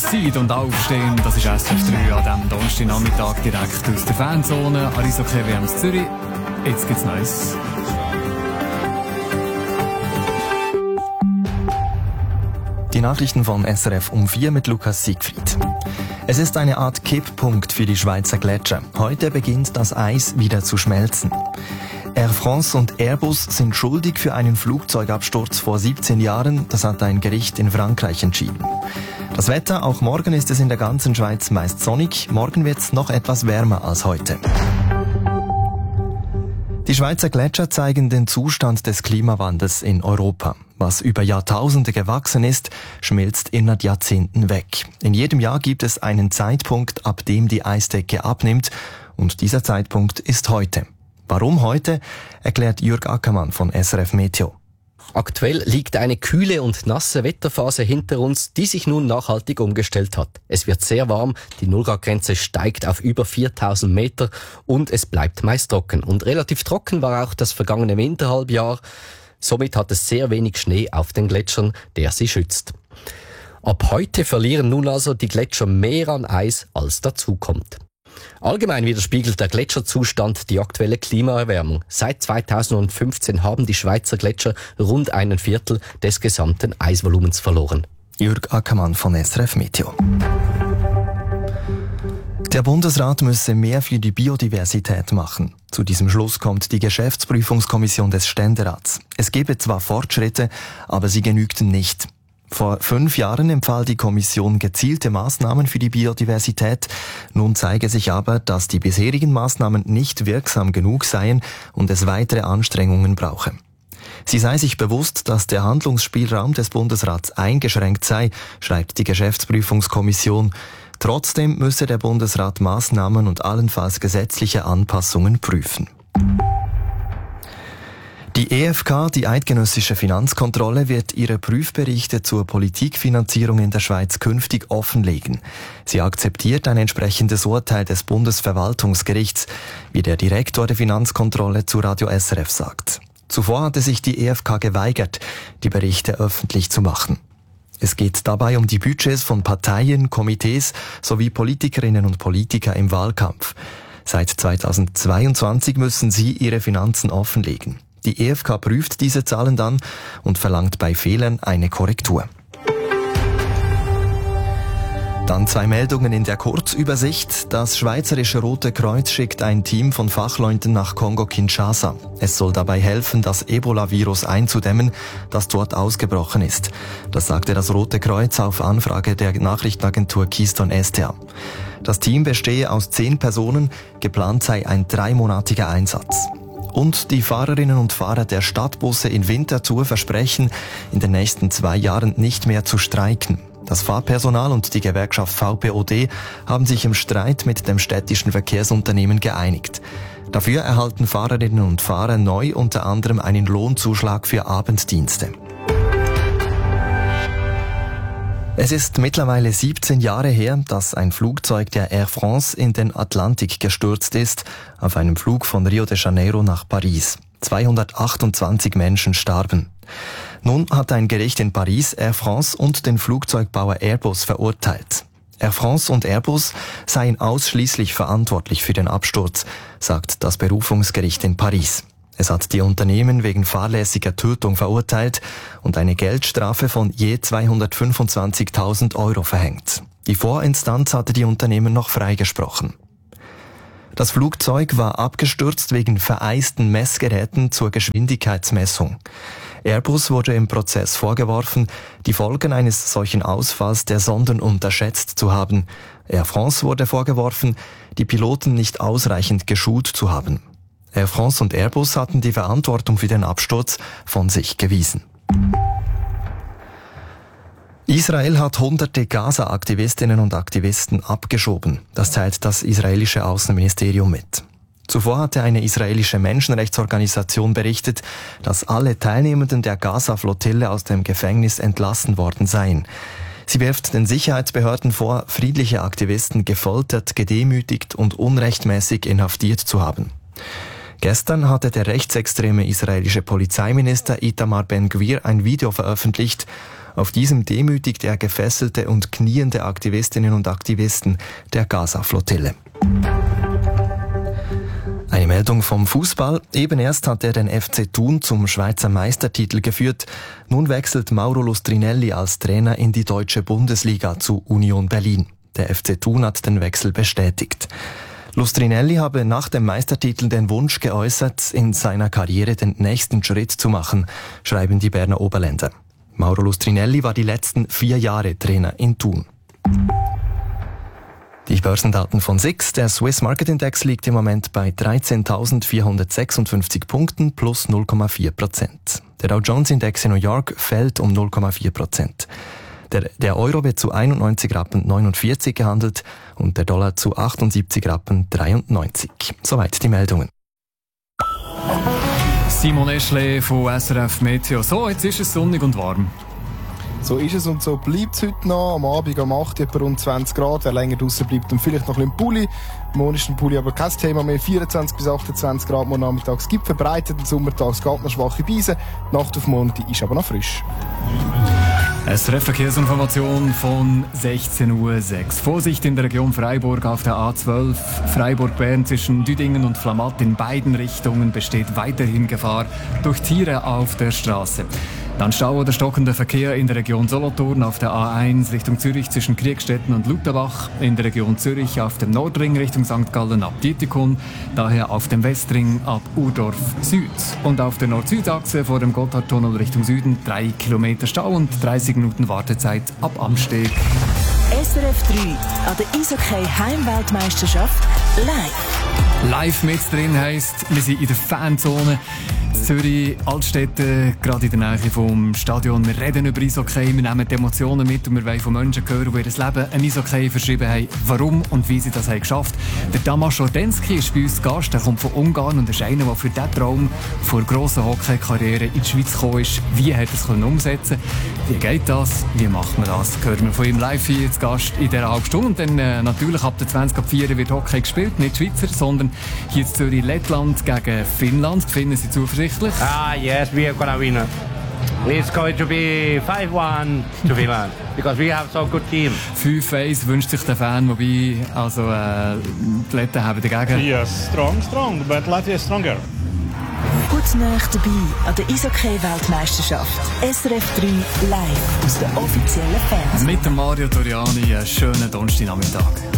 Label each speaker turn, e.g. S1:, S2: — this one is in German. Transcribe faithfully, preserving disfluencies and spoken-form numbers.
S1: Zeit und aufstehen, das ist S R F drei an diesem Donnerstagnachmittag direkt aus der Fanzone. Eishockey W M Zürich. Jetzt gibt's Neues.
S2: Die Nachrichten von S R F um vier mit Lukas Siegfried. Es ist eine Art Kipppunkt für die Schweizer Gletscher. Heute beginnt das Eis wieder zu schmelzen. Air France und Airbus sind schuldig für einen Flugzeugabsturz vor siebzehn Jahren. Das hat ein Gericht in Frankreich entschieden. Das Wetter, auch morgen ist es in der ganzen Schweiz meist sonnig. Morgen wird es noch etwas wärmer als heute. Die Schweizer Gletscher zeigen den Zustand des Klimawandels in Europa. Was über Jahrtausende gewachsen ist, schmilzt innerhalb Jahrzehnten weg. In jedem Jahr gibt es einen Zeitpunkt, ab dem die Eisdecke abnimmt. Und dieser Zeitpunkt ist heute. Warum heute, erklärt Jürg Ackermann von S R F Meteo.
S3: Aktuell liegt eine kühle und nasse Wetterphase hinter uns, die sich nun nachhaltig umgestellt hat. Es wird sehr warm, die Null-Grad-Grenze steigt auf über viertausend Meter und es bleibt meist trocken. Und relativ trocken war auch das vergangene Winterhalbjahr. Somit hat es sehr wenig Schnee auf den Gletschern, der sie schützt. Ab heute verlieren nun also die Gletscher mehr an Eis, als dazukommt. Allgemein widerspiegelt der Gletscherzustand die aktuelle Klimaerwärmung. Seit zweitausendfünfzehn haben die Schweizer Gletscher rund einen Viertel des gesamten Eisvolumens verloren.
S2: Jürg Ackermann von S R F Meteo. Der Bundesrat müsse mehr für die Biodiversität machen. Zu diesem Schluss kommt die Geschäftsprüfungskommission des Ständerats. Es gebe zwar Fortschritte, aber sie genügten nicht. Vor fünf Jahren empfahl die Kommission gezielte Maßnahmen für die Biodiversität. Nun zeige sich aber, dass die bisherigen Maßnahmen nicht wirksam genug seien und es weitere Anstrengungen brauche. Sie sei sich bewusst, dass der Handlungsspielraum des Bundesrats eingeschränkt sei, schreibt die Geschäftsprüfungskommission. Trotzdem müsse der Bundesrat Maßnahmen und allenfalls gesetzliche Anpassungen prüfen. Die E F K, die Eidgenössische Finanzkontrolle, wird ihre Prüfberichte zur Politikfinanzierung in der Schweiz künftig offenlegen. Sie akzeptiert ein entsprechendes Urteil des Bundesverwaltungsgerichts, wie der Direktor der Finanzkontrolle zu Radio S R F sagt. Zuvor hatte sich die E F K geweigert, die Berichte öffentlich zu machen. Es geht dabei um die Budgets von Parteien, Komitees sowie Politikerinnen und Politiker im Wahlkampf. Seit zweitausendzweiundzwanzig müssen sie ihre Finanzen offenlegen. Die E F K prüft diese Zahlen dann und verlangt bei Fehlern eine Korrektur. Dann zwei Meldungen in der Kurzübersicht. Das Schweizerische Rote Kreuz schickt ein Team von Fachleuten nach Kongo-Kinshasa. Es soll dabei helfen, das Ebola-Virus einzudämmen, das dort ausgebrochen ist. Das sagte das Rote Kreuz auf Anfrage der Nachrichtenagentur Keystone S T A. Das Team bestehe aus zehn Personen, geplant sei ein dreimonatiger Einsatz. Und die Fahrerinnen und Fahrer der Stadtbusse in Winterthur versprechen, in den nächsten zwei Jahren nicht mehr zu streiken. Das Fahrpersonal und die Gewerkschaft V P O D haben sich im Streit mit dem städtischen Verkehrsunternehmen geeinigt. Dafür erhalten Fahrerinnen und Fahrer neu unter anderem einen Lohnzuschlag für Abenddienste. Es ist mittlerweile siebzehn Jahre her, dass ein Flugzeug der Air France in den Atlantik gestürzt ist, auf einem Flug von Rio de Janeiro nach Paris. zweihundertachtundzwanzig Menschen starben. Nun hat ein Gericht in Paris Air France und den Flugzeugbauer Airbus verurteilt. Air France und Airbus seien ausschließlich verantwortlich für den Absturz, sagt das Berufungsgericht in Paris. Es hat die Unternehmen wegen fahrlässiger Tötung verurteilt und eine Geldstrafe von je zweihundertfünfundzwanzigtausend Euro verhängt. Die Vorinstanz hatte die Unternehmen noch freigesprochen. Das Flugzeug war abgestürzt wegen vereisten Messgeräten zur Geschwindigkeitsmessung. Airbus wurde im Prozess vorgeworfen, die Folgen eines solchen Ausfalls der Sonden unterschätzt zu haben. Air France wurde vorgeworfen, die Piloten nicht ausreichend geschult zu haben. Air France und Airbus hatten die Verantwortung für den Absturz von sich gewiesen. Israel hat hunderte Gaza-Aktivistinnen und Aktivisten abgeschoben. Das teilt das israelische Außenministerium mit. Zuvor hatte eine israelische Menschenrechtsorganisation berichtet, dass alle Teilnehmenden der Gaza-Flottille aus dem Gefängnis entlassen worden seien. Sie wirft den Sicherheitsbehörden vor, friedliche Aktivisten gefoltert, gedemütigt und unrechtmäßig inhaftiert zu haben. Gestern hatte der rechtsextreme israelische Polizeiminister Itamar Ben-Gvir ein Video veröffentlicht. Auf diesem demütigt er gefesselte und kniende Aktivistinnen und Aktivisten der Gaza-Flottille. Eine Meldung vom Fußball. Eben erst hat er den F C Thun zum Schweizer Meistertitel geführt. Nun wechselt Mauro Lustrinelli als Trainer in die deutsche Bundesliga zu Union Berlin. Der F C Thun hat den Wechsel bestätigt. Lustrinelli habe nach dem Meistertitel den Wunsch geäußert, in seiner Karriere den nächsten Schritt zu machen, schreiben die Berner Oberländer. Mauro Lustrinelli war die letzten vier Jahre Trainer in Thun. Die Börsendaten von S I X. Der Swiss Market Index liegt im Moment bei dreizehntausendvierhundertsechsundfünfzig Punkten plus null Komma vier Prozent. Der Dow Jones Index in New York fällt um null Komma vier Prozent. Der, der Euro wird zu einundneunzig Rappen neunundvierzig gehandelt und der Dollar zu achtundsiebzig Rappen dreiundneunzig. Soweit die Meldungen.
S1: Simon Eschle von S R F Meteo. So, jetzt ist es sonnig und warm.
S4: So ist es und so bleibt es heute noch. Am Abend um acht etwa rund zwanzig Grad. Wer länger draussen bleibt, dann vielleicht noch ein bisschen Pulli. Morgen ist ein Pulli aber kein Thema mehr. vierundzwanzig bis achtundzwanzig Grad morgen Nachmittag. Es gibt verbreiteten Sommertag, es geht noch schwache Beise. Die Nacht auf morgen, die ist aber noch frisch.
S1: S R F-Verkehrsinformation von sechzehn Uhr sechs. Vorsicht in der Region Freiburg auf der A zwölf. Freiburg-Bern zwischen Düdingen und Flamatt in beiden Richtungen besteht weiterhin Gefahr durch Tiere auf der Straße. Dann Stau oder stockender Verkehr in der Region Solothurn auf der A eins Richtung Zürich zwischen Kriegstetten und Lutherbach, in der Region Zürich auf dem Nordring Richtung Sankt Gallen ab Dietikon, daher auf dem Westring ab Urdorf Süd. Und auf der Nord-Süd-Achse vor dem Gotthardtunnel Richtung Süden drei Kilometer Stau und dreißig Minuten Wartezeit ab Amsteg.
S5: S R F drei an der Eishockey-Heimweltmeisterschaft live.
S1: Live mit drin heisst, wir sind in der Fanzone. Zürich, Altstädte, gerade in der Nähe vom Stadion. Wir reden über Eishockey, wir nehmen die Emotionen mit und wir wollen von Menschen hören, die ihr Leben ein Eishockey verschrieben haben, warum und wie sie das haben geschafft haben. Der Tamas Ordensky ist bei uns Gast, er kommt von Ungarn und ist einer, der für diesen Traum vor grosser Hockey-Karriere in die Schweiz gekommen ist. Wie hat er es umsetzen können? Wie geht das? Wie macht man das? Hören wir von ihm live hier zu Gast in dieser halben Stunde. Und dann äh, natürlich ab der zwanzig ab vier wird Hockey gespielt, nicht Schweizer, sondern hier in Zürich Lettland gegen Finnland. Die Finnen sind zuversichtlich.
S6: Ah, yes, we are gonna win. It's going to be five one to Finland because we have so good team.
S1: fünf eins wünscht sich der Fan, wobei also, äh, die Letten haben dagegen.
S7: Yes, strong, strong, but Latvia is stronger.
S5: Gut nah dabei an der Eishockey-Weltmeisterschaft. S R F drei live aus der offiziellen Fernsehen.
S1: Mit dem Mario Toriani einen schönen Donnerstagnachmittag.